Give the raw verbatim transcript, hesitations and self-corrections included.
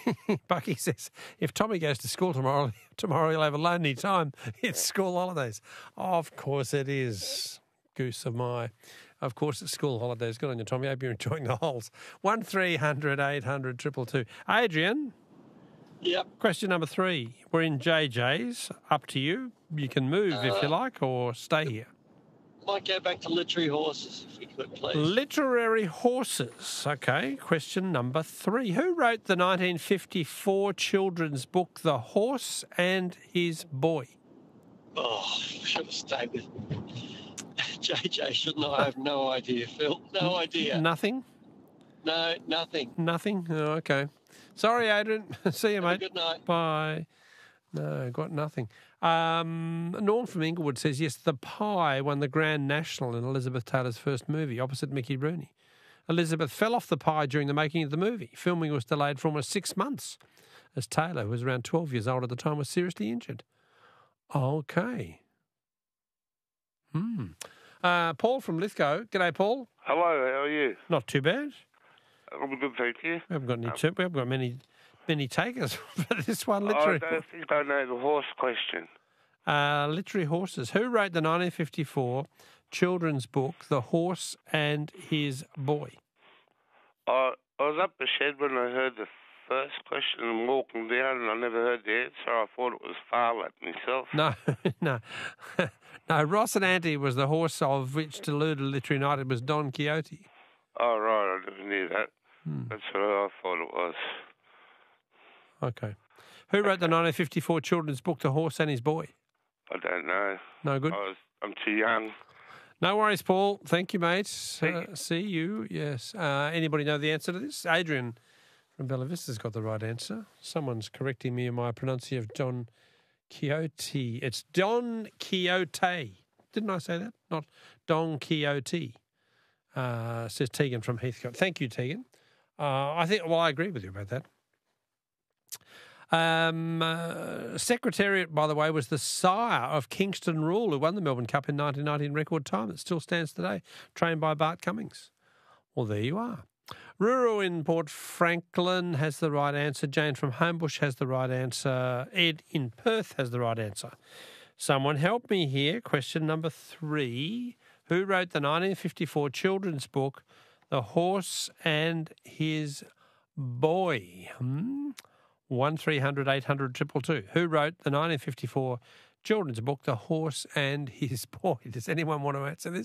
Bucky says, if Tommy goes to school tomorrow, tomorrow he'll have a lonely time. It's school holidays. Of course it is, goose of my. Of course it's school holidays. Good on you, Tommy. I hope you're enjoying the holes. one three hundred eight hundred two two two. Adrian? Yep. Question number three. We're in J J's. Up to you. You can move uh, if you like or stay here. Might go back to literary horses, if you could, please. Literary horses. Okay, question number three. Who wrote the nineteen fifty-four children's book, The Horse and His Boy? Oh, should have stayed with J J, shouldn't I? I have no idea, Phil. No idea. Nothing? No, nothing. Nothing? Oh, okay. Sorry, Adrian. See you, have mate. A good night. Bye. No, got nothing. Um, Norm from Inglewood says, yes, The Pie won the Grand National in Elizabeth Taylor's first movie, opposite Mickey Rooney. Elizabeth fell off the pie during the making of the movie. Filming was delayed for almost six months, as Taylor, who was around twelve years old at the time, was seriously injured. Okay. Hmm. Uh, Paul from Lithgow. G'day, Paul. Hello, how are you? Not too bad. I'm good, thank you. We haven't got any. Um, we haven't got many, many takers for this one. Literary. I don't think I know the horse question. Uh, literary horses. Who wrote the nineteen fifty-four children's book, The Horse and His Boy? I, I was up the shed when I heard the first question and walking down, and I never heard the answer. I thought it was Farlap myself. No, no. No, Ross and Auntie was the horse of which deluded Literary Night. It was Don Quixote. Oh, right, I never knew that. Hmm. That's what I thought it was. Okay. Who wrote okay. the nineteen fifty-four children's book, The Horse and His Boy? I don't know. No good? I was, I'm too young. No worries, Paul. Thank you, mate. Thank uh, you. See you, yes. Uh, anybody know the answer to this? Adrian from Bella Vista's got the right answer. Someone's correcting me in my pronunciation of Don Quixote. It's Don Quixote. Didn't I say that? Not Don Quixote, uh, says Tegan from Heathcote. Thank you, Tegan. Uh, I think, well, I agree with you about that. Um, uh, Secretariat, by the way, was the sire of Kingston Rule, who won the Melbourne Cup in nineteen ninety in record time. It still stands today, trained by Bart Cummings. Well, there you are. Ruru in Port Franklin has the right answer. Jane from Homebush has the right answer. Ed in Perth has the right answer. Someone help me here. Question number three. Who wrote the nineteen fifty-four children's book, The Horse and His Boy? Hmm? one three hundred eight hundred two two two. Who wrote the nineteen fifty-four children's book, The Horse and His Boy? Does anyone want to answer this?